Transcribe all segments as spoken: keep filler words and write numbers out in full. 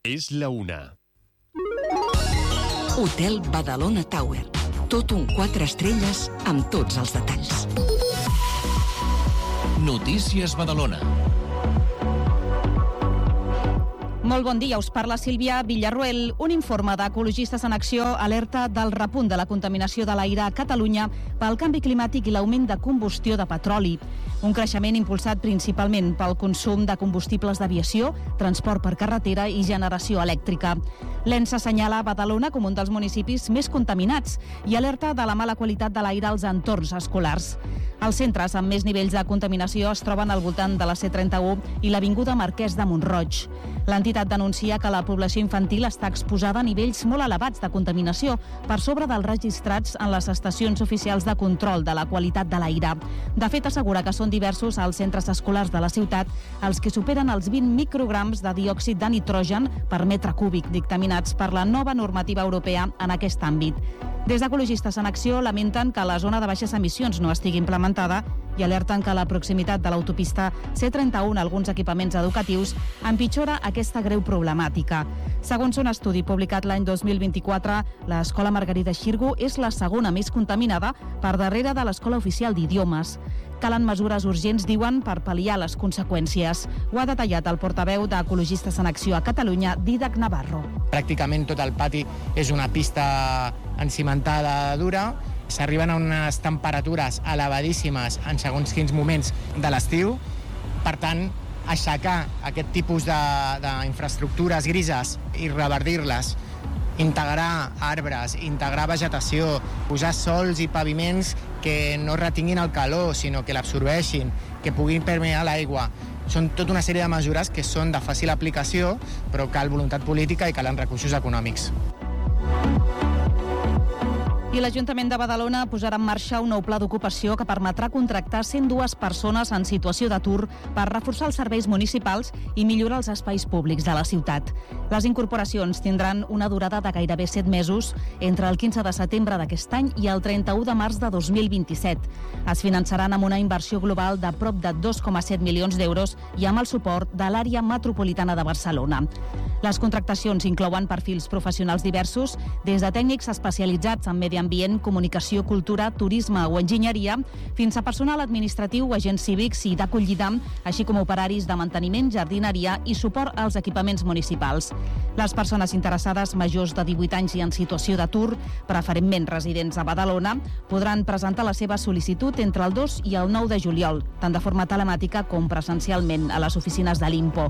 És la una. Hotel Badalona Tower. Tot un quatre estrelles amb tots els detalls. Notícies Badalona. Molt bon dia, us parla Sílvia Villarruel. Un informe d'Ecologistes en Acció alerta del repunt de la contaminació de l'aire a Catalunya pel canvi climàtic i l'augment de combustió de petroli. Un creixement impulsat principalment pel consum de combustibles d'aviació, transport per carretera i generació elèctrica. L'E N S assenyala Badalona com un dels municipis més contaminats i alerta de la mala qualitat de l'aire als entorns escolars. Els centres amb més nivells de contaminació es troben al voltant de la C trenta-u i l'Avinguda Marquès de Mont-roig. L'entitat denuncia que la població infantil està exposada a nivells molt elevats de contaminació, per sobre dels registrats en les estacions oficials de control de la qualitat de l'aire. De fet, assegura que són diversos als centres escolars de la ciutat els que superen els vint micrograms de diòxid de nitrogen per metre cúbic, dictaminats per la nova normativa europea en aquest àmbit. Des d'Ecologistes en Acció lamenten que la zona de baixes emissions no estigui implementada i alerten que la proximitat de l'autopista C trenta-u en alguns equipaments educatius empitjora aquesta greu problemàtica. Segons un estudi publicat l'any dos mil vint-i-quatre, l'Escola Margarida Xirgu és la segona més contaminada per darrere de l'Escola Oficial d'Idiomes. Calen mesures urgents, diuen, per pal·liar les conseqüències. Ho ha detallat el portaveu d'Ecologistes en Acció a Catalunya, Dídac Navarro. Pràcticament tot el pati és una pista encimentada dura. S'arriben a unes temperatures elevadíssimes en segons quins moments de l'estiu. Per tant, aixecar aquest tipus d'infraestructures grises i revertir-les, integrar arbres, integrar vegetació, posar sols i paviments que no retinguin el calor, sinó que l'absorbeixin, que puguin permear l'aigua. Són tota una sèrie de mesures que són de fàcil aplicació, però cal voluntat política i calen recursos econòmics. I l'Ajuntament de Badalona posarà en marxa un nou pla d'ocupació que permetrà contractar cent dues persones en situació d'atur per reforçar els serveis municipals i millorar els espais públics de la ciutat. Les incorporacions tindran una durada de gairebé set mesos entre el quinze de setembre d'aquest any i el trenta-u de març de dos mil vint-i-set. Es finançaran amb una inversió global de prop de dos coma set milions d'euros i amb el suport de l'àrea metropolitana de Barcelona. Les contractacions inclouen perfils professionals diversos, des de tècnics especialitzats en medi ambient, comunicació, cultura, turisme o enginyeria, fins a personal administratiu, agents cívics i d'acollida, així com operaris de manteniment, jardineria i suport als equipaments municipals. Les persones interessades majors de divuit anys i en situació d'atur, preferentment residents a Badalona, podran presentar la seva sol·licitud entre el dos i el nou de juliol, tant de forma telemàtica com presencialment a les oficines de l'IMPO.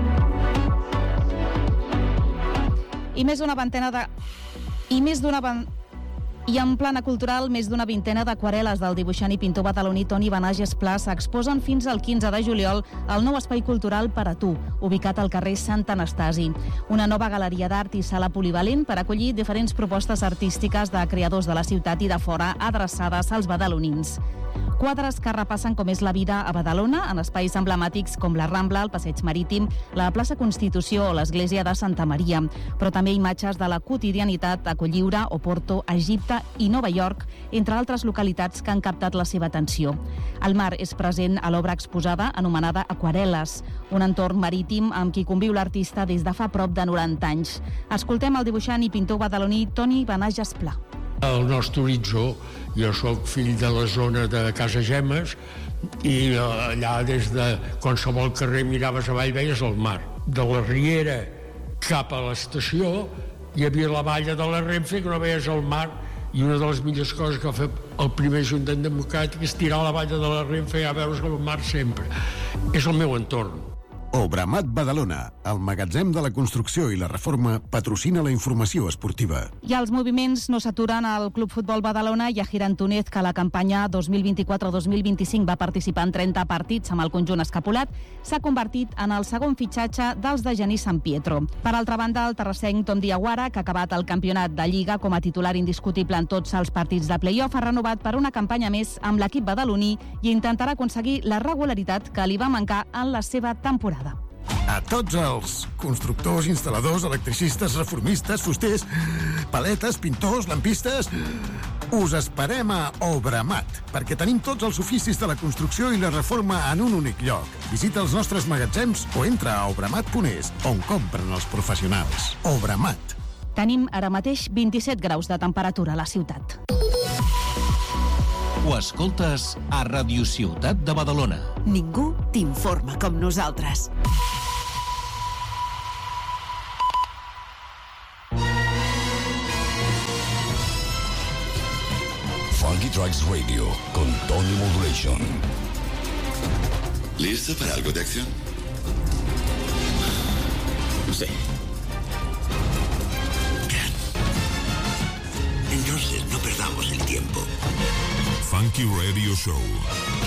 I més d'una vintena de... I més d'una... I en plana cultural, més d'una vintena d'aquarel·les del dibuixant i pintor badaloní Toni Benages Pla s'exposen fins al quinze de juliol al nou espai cultural Per a tu, ubicat al carrer Sant Anastasi. Una nova galeria d'art i sala polivalent per acollir diferents propostes artístiques de creadors de la ciutat i de fora adreçades als badalonins. Quadres que repassen com és la vida a Badalona en espais emblemàtics com la Rambla, el Passeig Marítim, la plaça Constitució o l'església de Santa Maria, però també imatges de la quotidianitat a Cotlliure, Oporto, Egipte i Nova York, entre altres localitats que han captat la seva atenció. El mar és present a l'obra exposada anomenada Aquarel·les, un entorn marítim amb qui conviu l'artista des de fa prop de noranta anys. Escoltem el dibuixant i pintor badaloní Toni Benages Pla. El nostre horitzó, jo sóc fill de la zona de Casa Gemes i allà des de qualsevol carrer miraves avall veies el mar. De la Riera cap a l'estació hi havia la valla de la Renfe que no veies el mar, i una de les millors coses que va fer el primer Ajuntament Democràtic és tirar la valla de la Renfe i a veure el mar sempre. És el meu entorn. Obramat Badalona, el magatzem de la construcció i la reforma, patrocina la informació esportiva. I els moviments no s'aturen al Club Futbol Badalona i a Girantúnez, que a la campanya dos mil vint-i-quatre dos mil vint-i-cinc va participar en trenta partits amb el conjunt escapulat, s'ha convertit en el segon fitxatge dels de Genís San Pietro. Per altra banda, el terrassenc Tom Diaguara, que ha acabat el campionat de Lliga com a titular indiscutible en tots els partits de play-off, ha renovat per una campanya més amb l'equip badaloní i intentarà aconseguir la regularitat que li va mancar en la seva temporada. A tots els constructors, instal·ladors, electricistes, reformistes, fusters, paletes, pintors, lampistes, Us esperem a Obramat, perquè tenim tots els oficis de la construcció i la reforma en un únic lloc. Visita els nostres magatzems o entra a obramat punt es, on compren els professionals. Obramat. Tenim ara mateix vint-i-set graus de temperatura a la ciutat. Ho escoltes a Ràdio Ciutat de Badalona. Ningú t'informa com nosaltres. Funky Tracks Radio con Tony Modulation. ¿Listo para algo de acción? Sí. Bien. Entonces no perdamos el tiempo. Funky Radio Show.